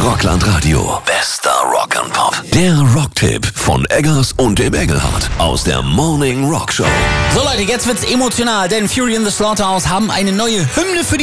Rockland Radio. Bester Rock'n'Pop. Der Rocktipp von Eggers und dem Engelhardt aus der Morning Rock Show. So Leute, jetzt wird's emotional, denn Fury in the Slaughterhouse haben eine neue Hymne für die